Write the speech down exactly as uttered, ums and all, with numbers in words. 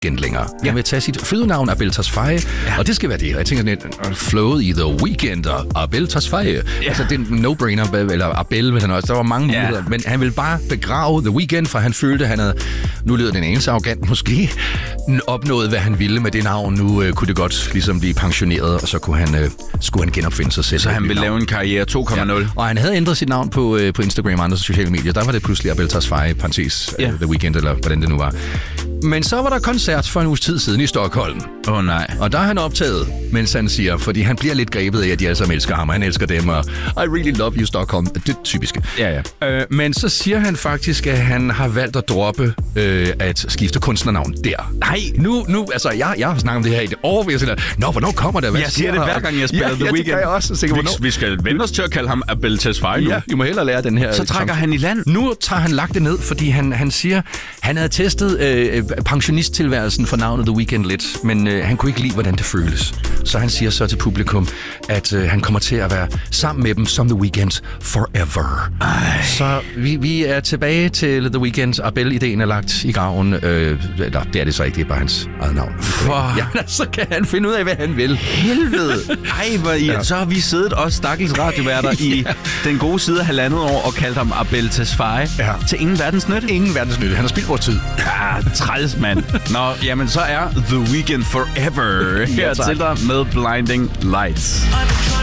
Weeknd længere. Ja. Han vil tage sit fødenavn Abel Tesfaye, ja. og det skal være det. Og jeg tænker lidt, flowet i The Weeknd og Abel Tesfaye. Ja. Altså, det er en no-brainer, eller Abel, hvis han også. Der var mange muligheder, ja. men han ville bare begrave The Weeknd, for han følte, han havde, nu lyder den eneste arrogant måske, opnået, hvad han ville med det navn. Nu øh, kunne det godt ligesom blive pensioneret, og så kunne han, øh, skulle han genopfinde sig selv. Så han ville lave en karriere to komma nul. Ja. Og han havde ændret sit navn på, øh, på Instagram og andre sociale medier. Der var det pludselig Abel Tesfaye, parentes, ja. uh, The Weeknd, eller hvordan det nu var. Men så var der koncert for en uges tid siden i Stockholm. Åh oh, nej. Og der er han optaget, mens han siger, fordi han bliver lidt grebet af, at de alle sammen elsker ham, og han elsker dem, og I really love you, Stockholm. Det er typiske. Ja, ja. Øh, men så siger han faktisk, at han har valgt at droppe øh, at skifte kunstnernavn der. Nej. Nu, nu altså, jeg, jeg har snakket om det her i det år, hvor jeg siger, nå, hvornår kommer det? Hvad jeg siger det hver gang, jeg spiller ja, The ja, Weeknd. Jeg også. Så vi, vi skal vende os til at kalde ham Abel Tesfaye nu. Ja, I må hellere lære den her. Så trækker han i land. Nu tager han lagt det ned, fordi han, han siger, han havde testet øh, pensionisttilværelsen for navnet The Weeknd lidt, men øh, han kunne ikke lide, hvordan det føles. Så han siger så til publikum, at øh, han kommer til at være sammen med dem som The Weeknd forever. Ej. Så vi, vi er tilbage til The Weeknd. Abel-ideen er lagt i graven. Øh, eller, det er det så ikke, det er bare hans eget navn. For... Ja, så kan han finde ud af, hvad han vil. Helvede. Ej, hvor I... ja. Så har vi siddet også stakkels radioværter i ja. den gode side af halvandet år og kaldt ham Abel Tesfaye. Ja. Til ingen verdens nytte. Ingen verdens nytte. Han har spildt vores tid. Ja, træls mand. Nå, jamen så er The Weeknd forever her ja, til dig med Blinding Lights.